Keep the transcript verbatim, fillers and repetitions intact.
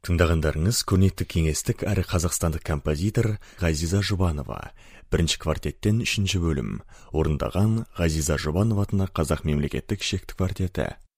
Тыңдағандарыңыз көрнекті кеңестік әрі қазақстандық композитор Ғазиза Жұбанова. Бірінші квартеттен үшінші бөлім. Орындаған Ғазиза Жұбанова атындағы Қазақ мемлекеттік шекті квартеті.